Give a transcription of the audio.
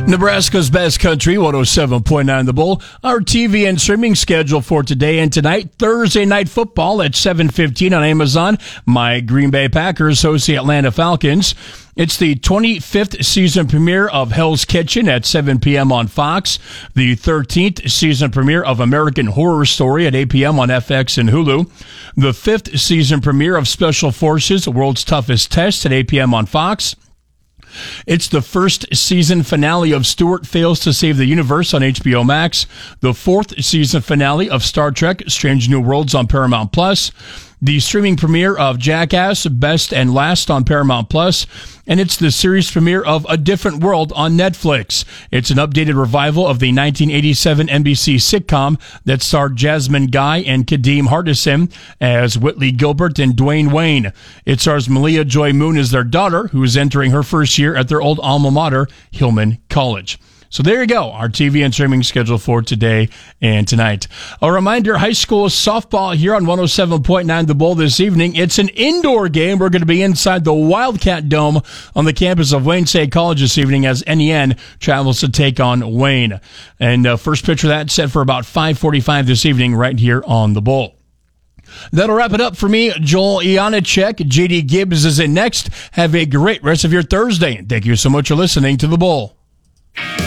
Nebraska's best country, 107.9 The Bull. Our TV and streaming schedule for today and tonight. Thursday night football at 7:15 on Amazon. My Green Bay Packers host the Atlanta Falcons. It's the 25th season premiere of Hell's Kitchen at 7 p.m. on Fox. The 13th season premiere of American Horror Story at 8 p.m. on FX and Hulu. The 5th season premiere of Special Forces, World's Toughest Test at 8 p.m. on Fox. It's the first season finale of Stuart Fails to Save the Universe on HBO Max. The 4th season finale of Star Trek Strange New Worlds on Paramount Plus. The streaming premiere of Jackass Best and Last on Paramount Plus. And it's the series premiere of A Different World on Netflix. It's an updated revival of the 1987 NBC sitcom that starred Jasmine Guy and Kadeem Hardison as Whitley Gilbert and Dwayne Wayne. It stars Malia Joy Moon as their daughter, who is entering her first year at their old alma mater, Hillman College. So there you go, our TV and streaming schedule for today and tonight. A reminder, high school softball here on 107.9 The Bull this evening. It's an indoor game. We're going to be inside the Wildcat Dome on the campus of Wayne State College this evening as NEN travels to take on Wayne. And first pitch of that set for about 5:45 this evening right here on The Bull. That'll wrap it up for me, Joel Iannicek. JD Gibbs is in next. Have a great rest of your Thursday. Thank you so much for listening to The Bull.